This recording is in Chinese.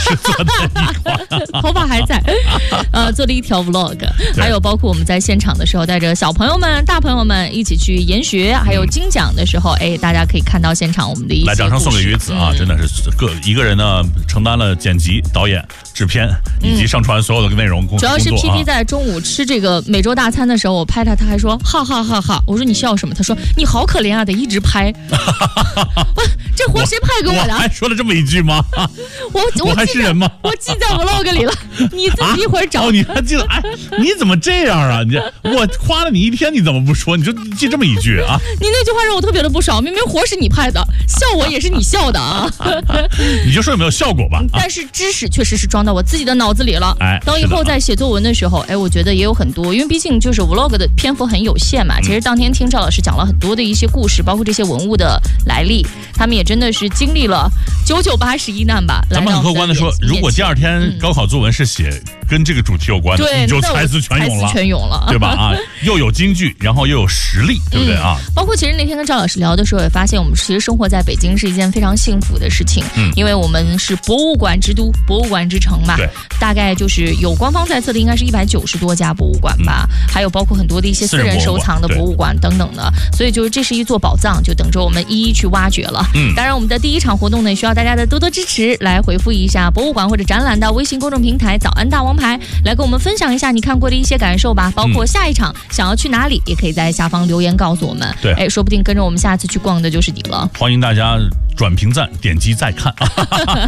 是坐在一块， 头发还在，做了一条 vlog， 还有包括我们在现场的时候，带着小朋友们、大朋友们一起去研学，还有金奖的时候，大家可以看到现场我们的一些来掌声送给于子啊，真的是一个人呢承担了剪辑、导演、制片以及上传所有的内容工作。 主要是 PP 在中午吃这个每周大餐的时候，我拍他还说哈哈哈哈，我说你笑什么？他说你好可怜啊，得一直拍。这活谁派给我的？ 我还说了这么一句吗？我还是人吗？ 我记在 vlog 里了，你自己一会儿找。 你还记得？你怎么这样啊？我夸了你一天，你怎么不说？你就记这么一句啊？ 你那句话让我特别的不爽，明明活是你拍的，笑我也是你笑的啊。 你就说有没有效果吧？ 但是知识确实是装到我自己的脑子里了。等以后在写作文的时候，我觉得也有很多，因为毕竟就是 vlog 的篇幅很有限嘛。其实当天听赵老师讲了很多的一些故事，包括这些文物的来历，他们也真的是经历了99、81难吧。 咱们很客观的说，如果第二天高考作文是写跟这个主题有关的，你就才思泉涌了，对吧？又有京剧，然后又有实力，对不对啊？ 包括其实那天跟赵老师聊的时候，也发现我们其实生活在北京是一件非常幸福的事情，因为我们是博物馆之都、博物馆之城嘛。 对， 大概就是有官方在册的应该是190多家博物馆吧，还有包括很多的一些私人收藏的博物馆等等的，所以就是这是一座宝藏，就等着我们一一去挖掘了。当然我们的第一场活动呢，需要大家的多多支持，来回复一下博物馆或者展览的微信公众平台早安大王牌，来跟我们分享一下你看过的一些感受吧，包括下一场想要去哪里，也可以在下方留言告诉我们。 对， 说不定跟着我们下次去逛的就是你了。 欢迎大家转评赞、点击再看。